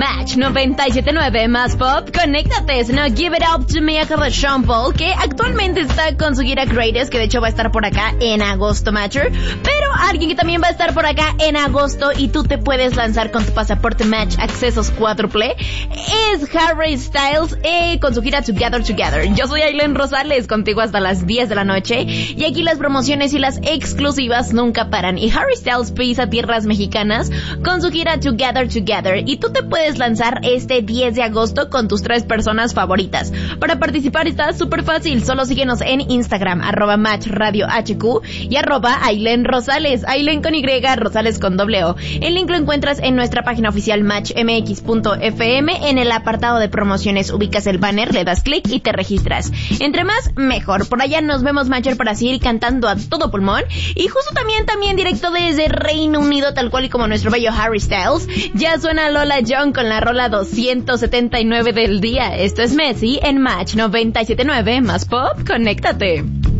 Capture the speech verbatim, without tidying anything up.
Match noventa y siete punto nueve más pop, conéctate, es No Give It Up to Me de Sean Paul, que actualmente está con su gira Greatest, que de hecho va a estar por acá en agosto, Matcher. Pero alguien que también va a estar por acá en agosto y tú te puedes lanzar con tu pasaporte Match accesos cuádruple es Harry Styles eh, con su gira Together Together. Yo soy Aileen Rosales, contigo hasta las diez de la noche, y aquí las promociones y las exclusivas nunca paran. Y Harry Styles pisa tierras mexicanas con su gira Together Together, y tú te puedes lanzar este diez de agosto con tus tres personas favoritas. Para participar está súper fácil, solo síguenos en Instagram, arroba Match Radio H Q y arroba Aileen Rosales, Aileen con Y, Rosales con doble O. El link lo encuentras en nuestra página oficial match m x punto f m. En el apartado de promociones ubicas el banner, le das clic y te registras. Entre más, mejor. Por allá nos vemos, Matcher, para seguir cantando a todo pulmón. Y justo también, también directo desde Reino Unido, tal cual y como nuestro bello Harry Styles, ya suena Lola Young con la rola doscientos setenta y nueve del día. Esto es Messi en Match noventa y siete punto nueve más pop, conéctate.